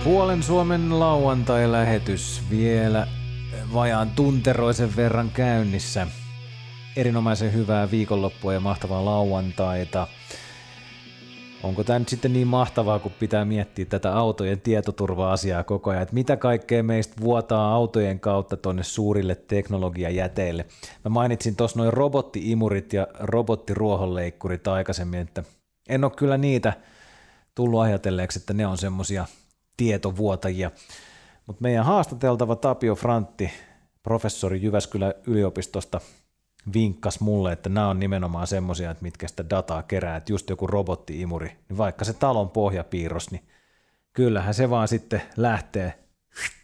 Puolen Suomen lauantai-lähetys vielä vajaan tunteroisen verran käynnissä. Erinomaisen hyvää viikonloppua ja mahtavaa lauantaita. Onko tämä nyt sitten niin mahtavaa, kun pitää miettiä tätä autojen tietoturva-asiaa koko ajan, että mitä kaikkea meistä vuotaa autojen kautta tonne suurille teknologiajäteille. Mä mainitsin tuossa noin robotti-imurit ja robottiruohonleikkurit aikaisemmin, että en ole kyllä niitä tullut ajatelleeksi, että ne on semmosia tietovuotajia. Mutta meidän haastateltava Tapio Frantti, professori Jyväskylän yliopistosta, vinkkasi mulle, että nämä on nimenomaan semmosia, että mitkä sitä dataa kerää, että just joku robotti-imuri, niin vaikka se talon pohjapiirros, niin kyllähän se vaan sitten lähtee